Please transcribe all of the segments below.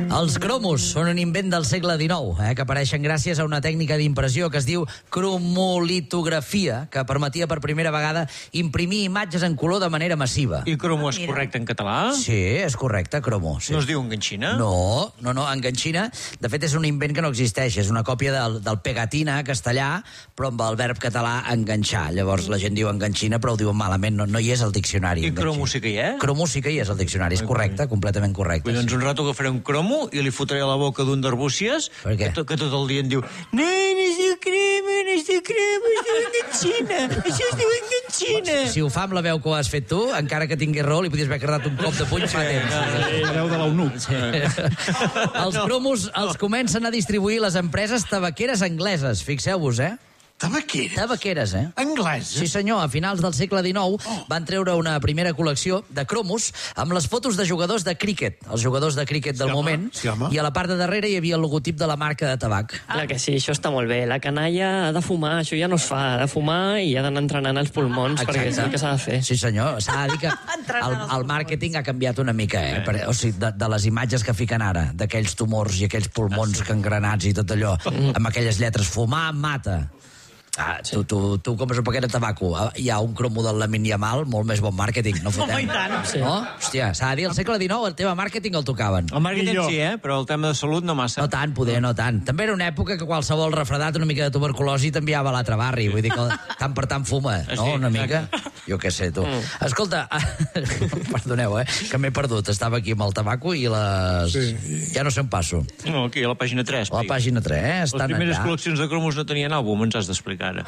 Els cromos són un invent del segle XIX, que apareixen gràcies a una tècnica d'impressió que es diu cromolitografia, que permetia per primera vegada imprimir imatges en color de manera massiva. I cromo és correcte en català? Sí, és correcte, cromo. Sí. No es diu enganxina? No, enganxina. De fet, és un invent que no existeix. És una còpia del pegatina castellà, però amb el verb català enganxar. Llavors la gent diu enganxina, però ho diuen malament. No hi és al diccionari. I cromo sí que hi és? Cromo sí que hi és al diccionari. És correcte, completament correcte. Doncs un rato agafaré un cromo i li fotré a la boca d'un d'Arbúcies que tot el dia em diu no es diu crema, no es diu crema, es diu enganxina, això es diu enganxina. Si ho fa amb la veu que ho has fet tu, encara que tinguis raó, li podies haver cardat un cop de puny fa temps. La veu de l'eunuc. Els cromos els comencen a distribuir les empreses tabaqueres angleses. Fixeu-vos, Tabaqueres, Angleses? Sí, senyor. A finals del segle XIX van treure una primera col·lecció de cromos amb les fotos de jugadors de críquet, els jugadors de críquet del moment, i a la part de darrere hi havia el logotip de la marca de tabac. Clar que sí, això està molt bé. La canalla ha de fumar, això ja no es fa. Ha de fumar i ha d'anar entrenant els pulmons, perquè és el que s'ha de fer. Sí, senyor. S'ha de dir que el màrqueting ha canviat una mica, O sigui, de les imatges que fiquen ara, d'aquells tumors i aquells pulmons gangrenats i tot allò, amb aquelles lletres, fumar mata. Tu compres un paquet de tabaco, hi ha un cromo del Lamine Yamal, molt més bon màrqueting, no fotem. Home, i tant. No? Hòstia, s'ha de dir, al segle XIX el tema màrqueting el tocaven. El màrqueting sí, però el tema de salut no massa. No tant, no tant. També era una època que qualsevol refredat, una mica de tuberculosi, t'enviava a l'altre barri. Vull dir que tant per tant fuma, no? Una mica. Jo què sé, tu. Escolta, perdoneu, que m'he perdut. Estava aquí amb el tabaco i les... Ja no sé on passo. No, aquí, a la pàgina 3. A la pàgina 3, les primeres col·leccions de cromos no tenien àlbum, ens has d'explicar ara.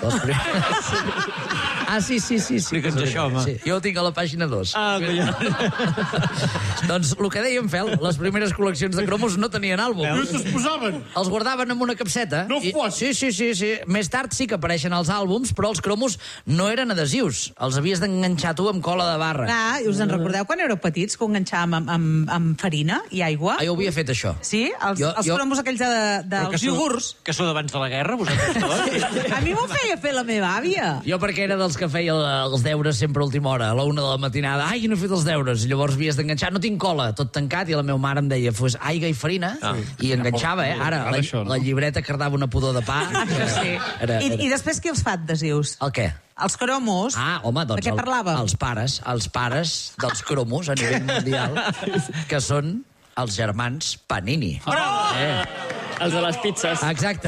Sí. Explica'ns això, home. Sí. Jo ho tinc a la pàgina 2. Doncs el que dèiem, Fel, les primeres col·leccions de cromos no tenien àlbum. No es posaven? Els guardaven en una capseta. No fos! Sí. Més tard sí que apareixen els àlbums, però els cromos no eren adhesius. Els havies d'enganxar tu amb cola de barra. I us en recordeu quan éreu petits, que ho enganxàvem amb farina i aigua? Jo ho havia fet, això. Sí? Els cromos aquells dels iogurts. Que sou d'abans de la guerra, vosaltres tots? A mi m'ho feia fer la meva àvia. Jo perquè era dels que feia els deures sempre a última hora, a la 1 de la matinada. Ai, no he fet els deures. I llavors havies d'enganxar. No tinc cola, tot tancat, i la meva mare em deia, fos aigua i farina, i enganxava, Ara, la llibreta cardava una pudor de pa. I després qui els fa adhesius? El què? Els cromos. Home, doncs de què parlàvem? Els pares dels cromos a nivell mundial, que són els germans Panini. Els de les pizzas. Exacte.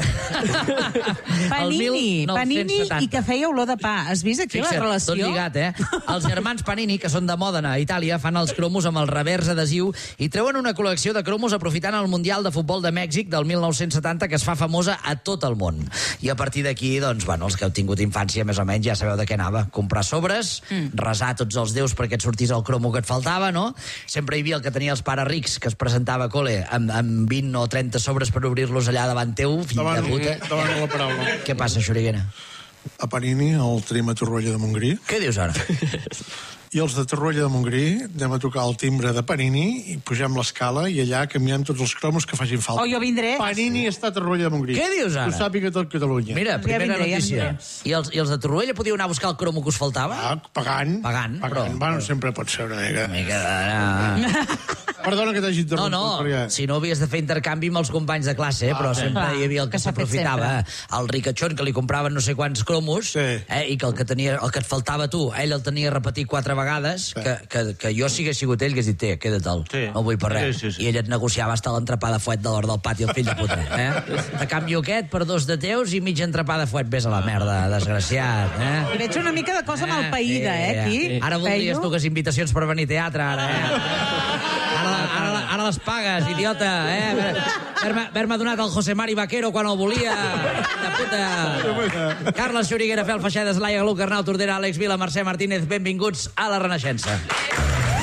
Panini i que feia olor de pa. Has vist aquí la relació? Tot lligat, Els germans Panini, que són de Mòdena, a Itàlia, fan els cromos amb el revers adhesiu i treuen una col·lecció de cromos aprofitant el Mundial de Futbol de Mèxic del 1970, que es fa famosa a tot el món. I a partir d'aquí, doncs, els que heu tingut infància, més o menys, ja sabeu de què anava. Comprar sobres, resar tots els déus perquè et sortís el cromo que et faltava, no? Sempre hi havia el que tenia els pares rics, que es presentava a col·le amb 20 o 30 sobres per obrir-los allà davant teu, fill de puta. Davant la paraula. Què passa, Xuriguera? A Panini el tenim a Torroella de Montgrí. Què dius ara? I els de Torroella de Montgrí anem a tocar el timbre de Panini i pugem l'escala i allà canviem tots els cromos que facin falta. Jo vindré. Panini està a Torroella de Montgrí. Què dius ara? Ho sàpiga tot Catalunya. Mira, primera notícia. I els de Torroella podíeu anar a buscar el cromo que us faltava? Pagant. Però... Bueno, sempre pot ser una mica. Perdona que t'hagi interromput. No, si no havies de fer intercanvi amb els companys de classe, però sempre hi havia el que s'aprofitava. El ricachón, que li compraven no sé quants cromos, i que el que et faltava tu, ell el tenia a repetir 4 vegades, que jo si hagués sigut ell, hagués dit, queda-te'l, no vull per res. I ell et negociava hasta l'entrepà de fuet de l'hora del pati, el fill de puta. A canvi aquest, per 2 de teus i mig entrepà de fuet, vés a la merda, desgraciat. I veig una mica de cosa malpaïda, aquí. Ara voldries tu que invitacions per venir a teatre, ara, Ara les pagues, idiota, Haver-me donat el José Mari Vaquero quan el volia, de puta. Carles Xuriguera, Fel Feixedes, Laia Galú, Arnau Tordera, Àlex Vila, Mercè Martínez, benvinguts a la Renaixença.